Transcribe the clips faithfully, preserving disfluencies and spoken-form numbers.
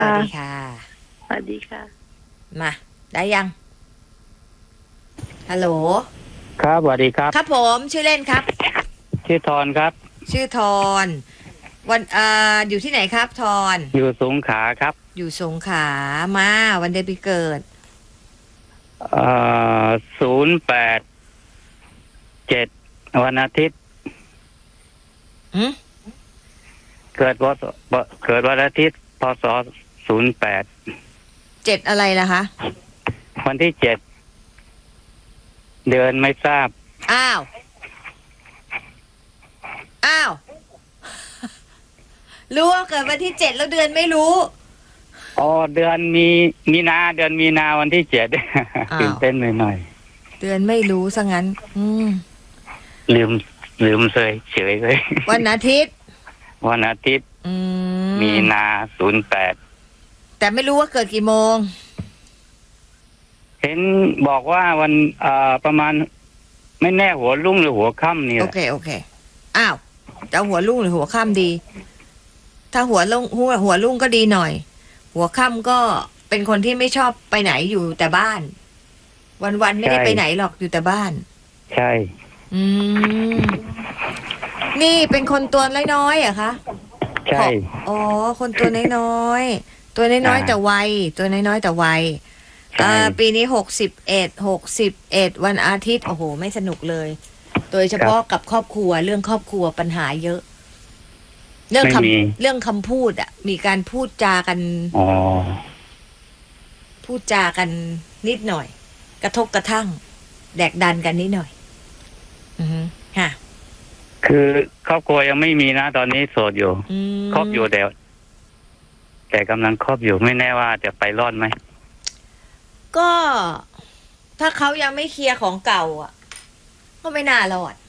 วัสค่ะดีค่ะสวัสดีค่ะมาได้ยังฮัลโหลครับสวัสดีครับครับผมชื่อเล่นครับชื่อทอนครับชื่อทอนวันเอ่ออยู่ที่ไหนครับทอนอยู่สงขลาครับอยู่สงขลามาวันเดือนปีเกิดเอ่อศูนย์แปดเจ็ดวันอาทิตย์อืมเกิดวันเกิดวันอาทิตย์พศศูนย์แปดเจ็ดอะไรล่ะคะวันที่เจ็ดเดือนไม่ทราบอ้าวอ้าวรู้ว่าเกิดวันที่เจ็ดแล้วเดือนไม่รู้อ๋อเดือนมีมีนาเดือนมีนาวันที่เจ็ดตื่นเต้นหน่อยเดือนไม่รู้ซะงั้นอืมลืมลืมเลยเฉยเลยวันอาทิตย์วันอาทิตย์อืมมีนาศูนย์แปดแต่ไม่รู้ว่าเกิดกี่โมงเห็นบอกว่าวันเอ่อประมาณไม่แน่หัวรุ่งหรือหัวค่ำนี่แหโอละเคโอเคอ้าวจะหัวรุ่งหรือหัวค่ำดีถ้าหัวรุ่งหัวหัวรุ่งก็ดีหน่อยหัวค่ำก็เป็นคนที่ไม่ชอบไปไหนอยู่แต่บ้านวันๆไม่ได้ไปไหนหรอกอยู่แต่บ้านใช่อืมนี่เป็นคนตัวน้อยๆเหรอคะใช่อ๋อคนตัวน้อยๆตัวน้อยๆแต่ไวตัวน้อยๆแต่ไวอ่าปีนี้หกสิบเอ็ดหกสิบเอ็ดวันอาทิตย์โอ้โหไม่สนุกเลยโดยเฉพาะกับครอบครัวเรื่องครอบครัวปัญหาเยอะเรื่องคำเรื่องคำพูดอ่ะมีการพูดจากันอ๋อพูดจากันนิดหน่อยกระทบกระทั่งแดกดันกันนิดหน่อยอือฮึค่ะคือครอบครัวยังไม่มีนะตอนนี้โสดอยู่ครอบอยู่แต่แต่กำลังครอบอยู่ไม่แน่ว่าจะไปรอดไหมก็ถ้าเขายังไม่เคลียร์ของเก่าอ่ะก็ไม่น่ารอด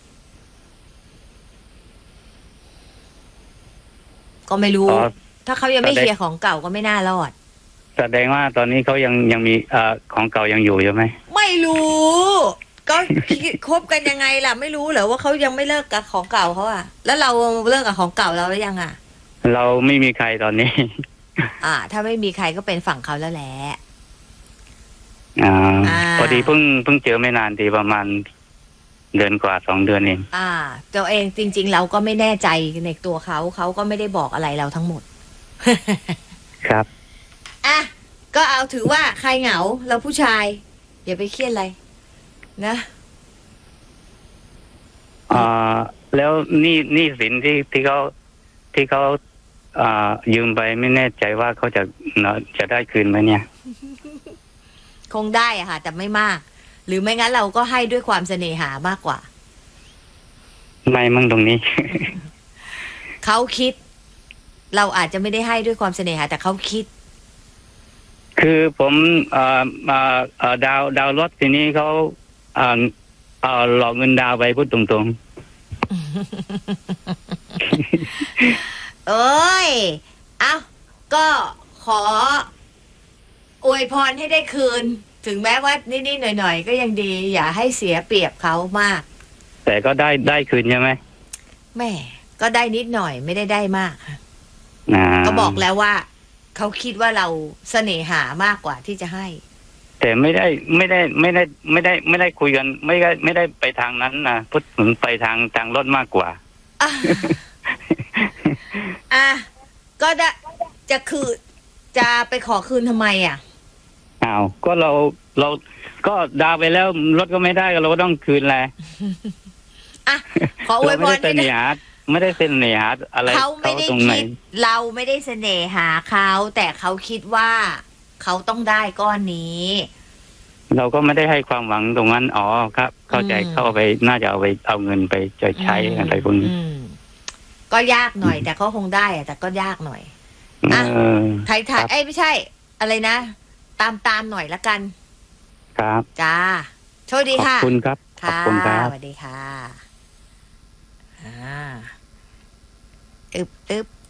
ก็ไม่รู้ถ้าเขายังไม่เคลียร์ของเก่าก็ไม่น่ารอดแสดงว่าตอนนี้เขายังยังมีเอ่อของเก่ายังอยู่ใช่ไหมไม่รู้ก็คบกันยังไงล่ะไม่รู้เหรอว่าเขายังไม่เลิกกับของเก่าเขาอ่ะแล้วเราเลิกกับของเก่าเราแล้วยังอ่ะเราไม่มีใครตอนนี้อ่าถ้าไม่มีใครก็เป็นฝั่งเขาแล้วแหละอ่าพอดีเพิ่งเพิ่งเจอไม่นานดีประมาณเดือนกว่าสองเดือนเองอ่าตัวเองจริงๆเราก็ไม่แน่ใจในตัวเขาเขาก็ไม่ได้บอกอะไรเราทั้งหมดครับอ่ะก็เอาถือว่าใครเหงาเราผู้ชายอย่าไปเครียดอะไรนะอ่าแล้วนี่นี่สินที่ที่เขาที่เขาอ่ายืมไปไม่แน่ใจว่าเขาจะจะได้คืนไหมเนี่ยคงได้อะค่ะแต่ไม่มากหรือไม่งั้นเราก็ให้ด้วยความเสน่หามากกว่าไม่มั่งตรงนี้เขาคิดเราอาจจะไม่ได้ให้ด้วยความเสน่หาแต่เขาคิดคือผมเอ่อเอ่อดาวดาวรถทีนี้เขาเอ่อเอ่อหลอกเงินดาวไปพูดตรงๆ เอ้ยเอ้าก็ขออวยพรให้ได้คืนถึงแม้ว่านิดๆหน่อยๆก็ยังดีอย่าให้เสียเปรียบเขามากแต่ก็ได้ได้คืนใช่ไหมแม่ก็ได้นิดหน่อยไม่ได้ได้มากอ่าก็บอกแล้วว่าเขาคิดว่าเราเสน่หามากกว่าที่จะให้แต่ไม่ได้ไม่ได้ไม่ได้ไม่ได้ไม่ได้คุยกันไม่ได้ไม่ได้ไปทางนั้นนะพูดถึงไปทางทางรถมากกว่าอ่ะก็ได้จะคือจะไปขอคืนทำไมอ่ะอ้าวก็เราเราก็ดาวไปแล้วรถก็ไม่ได้เราก็ต้องคืนแหละอ่ะขออวยพรไม่ได้เสน่หาไม่ได้เสน่หาอะไรเขาไม่ได้คิดเราไม่ได้เสน่หาเขาแต่เขาคิดว่าเขาต้องได้ก้อนนี้เราก็ไม่ได้ให้ความหวังตรงนั้นอ๋อครับเข้าใจเข้าไปน่าจะเอาไปเอาเงินไปจะใช้อะไรพวกนี้ก็ยากหน่อยแต่เขาคงได้แต่ก็ยากหน่อยอ่ะไทยไทยเอ้ไม่ใช่อะไรนะตามตามหน่อยละกันครับจ้าโชคดีค่ะขอบคุณครับขอบคุณครับสวัสดีค่ะอ่าอึบอึบ